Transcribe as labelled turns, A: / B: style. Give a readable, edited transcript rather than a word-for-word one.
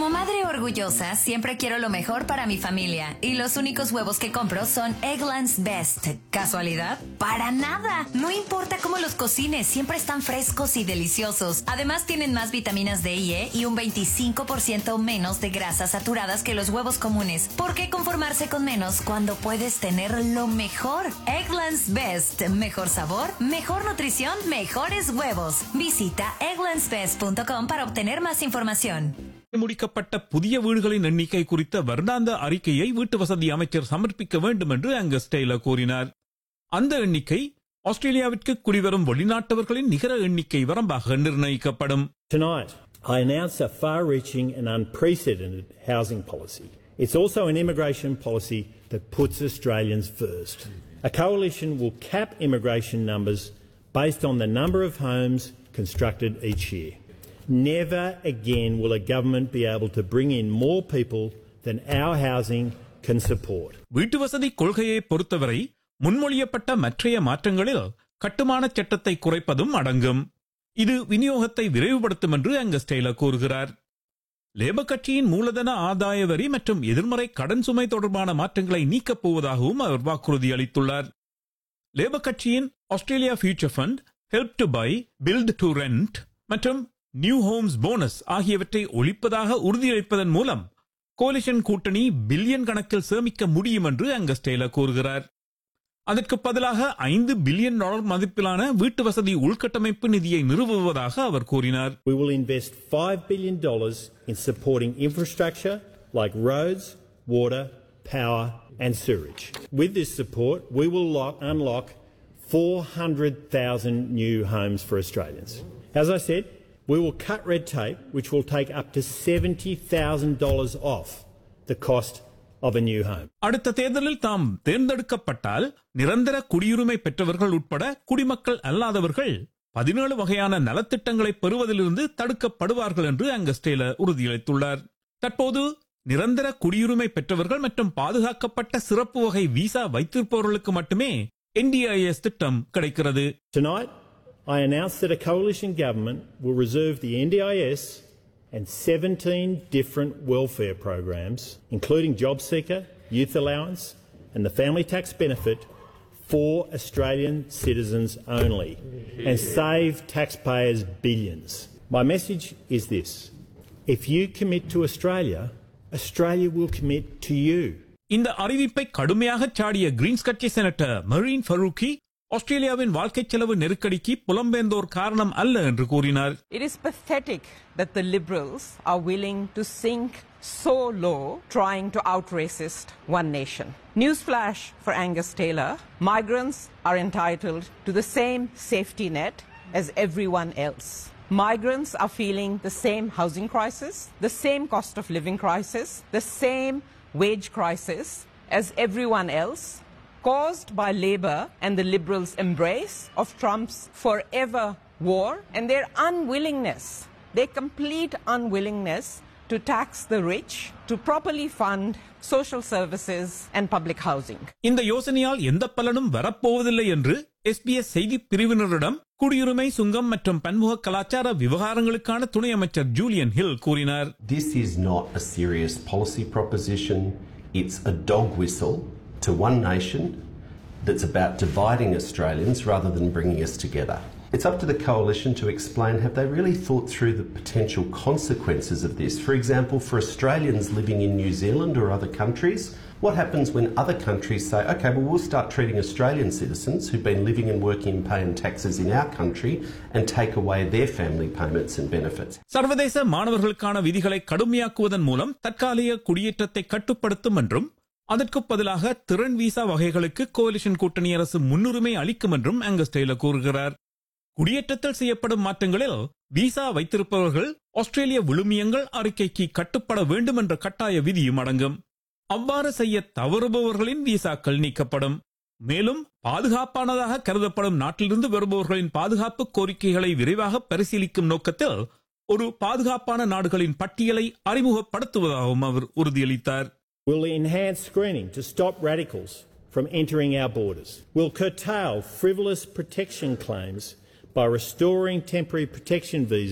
A: Como madre orgullosa, siempre quiero lo mejor para mi familia. Y los únicos huevos que compro son Eggland's Best. ¿Casualidad? Para nada. No importa cómo los cocines, siempre están frescos y deliciosos. Además, tienen más vitaminas D y E y un 25% menos de grasas saturadas que los huevos comunes. ¿Por qué conformarse con menos cuando puedes tener lo mejor? Eggland's Best. Mejor sabor, mejor nutrición, mejores huevos. Visita egglandsbest.com para obtener más información.
B: முடிக்கப்பட்ட புதிய வீடுகளின் எண்ணிக்கை குறித்த வருடாந்த அறிக்கையை வீட்டு வசதி அமைச்சர் சமர்ப்பிக்க வேண்டும் என்று அங்கஸ் டெய்லர் கூறினார். அந்த எண்ணிக்கை ஆஸ்திரேலியாவிற்கு குடிவரும் வெளிநாட்டவர்களின் நிகர எண்ணிக்கை வரம்பாக நிர்ணயிக்கப்படும்.
C: Tonight, I announce a far-reaching and unprecedented housing policy. It's also an immigration policy that puts Australians first. A coalition will cap immigration numbers based on the number of homes constructed each year. Never again will a government be able to bring in more people than our housing can support.
B: வீட்டு வசதி கொள்கையை பொறுத்தவரை முன்மொழியப்பட்ட மற்றைய மாற்றங்களில் கட்டுமான சட்டத்தை குறைப்பதும் அடங்கும். இது விநியோகத்தை விரைவுபடுத்தும் என்று அங்கஸ் டெய்லர் கூறுகிறார். லேபர் கட்சியின் மூலதன ஆதாய வரி மற்றும் எதிர்மறை கடன் சுமை தொடர்பான மாற்றங்களை நீக்கப் போவதாகவும் அவர் வாக்குறுதி அளித்துள்ளார். லேபர் கட்சியின் Australia future fund, help to by, build to rent மற்றும் நியூ ஹோம்ஸ் போனஸ் ஆகியவற்றை ஒழிப்பதாக உறுதியளிப்பதன் மூலம் கோலிஷன் கூட்டணி பில்லியன் கணக்கில் சேமிக்க முடியும் என்று அங்கஸ் டெய்லர் கூறுகிறார். அதற்கு பதிலாக $5 பில்லியன் மதிப்பிலான வீட்டு வசதி உள்கட்டமைப்பு நிதியை நிறுவுவதாக அவர் கூறினார்.
C: We will invest $5 billion in supporting infrastructure like roads, water, power and sewage. With this support, we will unlock 400,000 new homes for Australians. As I said, we will cut red tape, which will take up to $70,000 off the cost of a new home.
B: அடுத்த தேர்தலில் தாம் தேர்ந்தெடுக்கப்பட்டால் நிரந்தர குடியுரிமை பெற்றவர்கள் உட்பட குடிமக்கள் அல்லாதவர்கள் 17 வகையான நலத்திட்டங்களை பெறுவதிலிருந்து தடுக்கப்படுவார்கள் என்று அங்கஸ் டெய்லர் உறுதியளித்துள்ளார். தற்போது நிரந்தர குடியுரிமை பெற்றவர்கள் மற்றும் பாதுகாக்கப்பட்ட சிறப்பு வகை விசா வைத்திருப்பவர்களுக்கு மட்டுமே NDIS திட்டம் கிடைக்கிறது.
C: Tonight, I announce that a coalition government will reserve the NDIS and 17 different welfare programs, including JobSeeker, Youth Allowance and the Family Tax Benefit, for Australian citizens only and save taxpayers billions. My message is this: if you commit to Australia, Australia will commit to you.
B: இந்த அறிவிப்பை கடுமையாக சாடிய Green's கட்சி senator marine Farooqi ஆஸ்திரேலியாவின் வாழ்க்கை செலவு நெருக்கடிக்கு புலம்பெயர்ந்தோர் காரணம் அல்ல என்று கூறினார்.
D: It is pathetic that the Liberals are willing to sink so low trying to out-racist One Nation. Newsflash for Angus Taylor: migrants are entitled to the same safety net as everyone else. Migrants are feeling the same housing crisis, the same cost of living crisis, the same wage crisis as everyone else, caused by Labor and the Liberals' embrace of Trump's forever war and their unwillingness, their complete unwillingness to tax the rich, to properly fund social services and public housing.
B: இந்த யோசனையால் எந்த பலனும் வரப்போவதில்லை என்று SBS செய்தி பிரிவினரிடம் குடியுரிமை, சுங்கம் மற்றும் பன்முக கலாச்சார விவகாரங்களுக்கான துணை அமைச்சர் ஜூலியன் ஹில் கூறினார்.
E: This is not a serious policy proposition. It's a dog whistle to One Nation that's about dividing Australians rather than bringing us together. It's up to the coalition to explain, have they really thought through the potential consequences of this? For example, for Australians living in New Zealand or other countries, what happens when other countries say, okay, well, we'll start treating Australian citizens who've been living and working and paying taxes in our country and take away their family payments and benefits?
B: சர்வதேச மாணவர்களுக்கான விதிகளை கடுமையாக்குவதன் மூலம் தற்காலிக குடியேற்றத்தை கட்டுப்படுத்தும் என்றும் அதற்கு பதிலாக திறன் விசா வகைகளுக்கு கோலிஷன் கூட்டணி அரசு முன்னுரிமை அளிக்கும் என்றும் அங்கஸ் டெய்லர் கூறுகிறார். குடியேற்றத்தில் செய்யப்படும் மாற்றங்களில் விசா வைத்திருப்பவர்கள் ஆஸ்திரேலிய விழுமியங்கள் அறிக்கைக்கு கட்டுப்பட வேண்டும் என்ற கட்டாய விதியும் அடங்கும். அவ்வாறு செய்ய தவறுபவர்களின் விசாக்கள் நீக்கப்படும். மேலும் பாதுகாப்பானதாக கருதப்படும் நாட்டிலிருந்து வருபவர்களின் பாதுகாப்பு கோரிக்கைகளை விரைவாக பரிசீலிக்கும் நோக்கத்தில் ஒரு பாதுகாப்பான நாடுகளின் பட்டியலை அறிமுகப்படுத்துவதாகவும் அவர் உறுதியளித்தார்.
C: We'll enhance screening to stop radicals from entering our borders. We'll curtail frivolous protection claims by restoring temporary protection visas